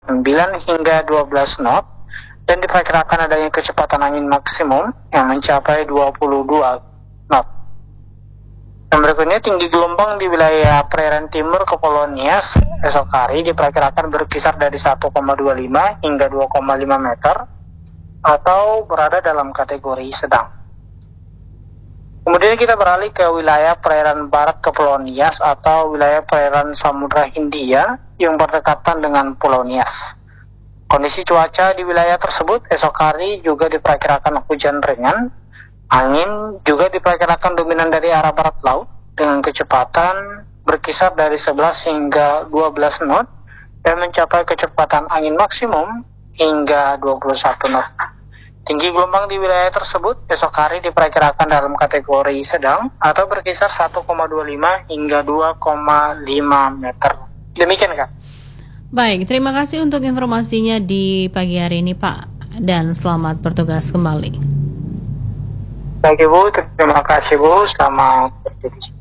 9 hingga 12 knot dan diperkirakan adanya kecepatan angin maksimum yang mencapai 22 knot. Dan berikutnya, tinggi gelombang di wilayah perairan timur Kepulauan Nias esok hari diperkirakan berkisar dari 1,25 hingga 2,5 meter atau berada dalam kategori sedang. Kemudian kita beralih ke wilayah perairan barat Kepulauan Nias atau wilayah perairan Samudra Hindia yang berdekatan dengan Pulau Nias. Kondisi cuaca di wilayah tersebut esok hari juga diperkirakan hujan ringan. Angin juga diperkirakan dominan dari arah barat laut dengan kecepatan berkisar dari 11 hingga 12 knot dan mencapai kecepatan angin maksimum hingga 21 knot. Tinggi gelombang di wilayah tersebut esok hari diperkirakan dalam kategori sedang atau berkisar 1,25 hingga 2,5 meter. Demikian, Kak. Baik, terima kasih untuk informasinya di pagi hari ini, Pak, dan selamat bertugas kembali. Baik, Ibu, terima kasih, Bu. Selamat bertugas.